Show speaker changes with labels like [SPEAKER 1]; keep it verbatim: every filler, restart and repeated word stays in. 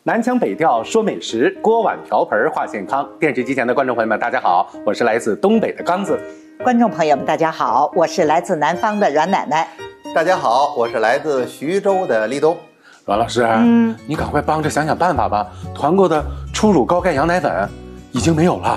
[SPEAKER 1] 南腔北调说美食，锅碗瓢盆话健康。电视机前的观众朋友们，大家好，我是来自东北的刚子。
[SPEAKER 2] 观众朋友们，大家好，我是来自南方的阮奶奶。
[SPEAKER 3] 大家好，我是来自徐州的立冬。
[SPEAKER 1] 阮老师，嗯，你赶快帮着想想办法吧。团购的初乳高钙羊奶粉已经没有了。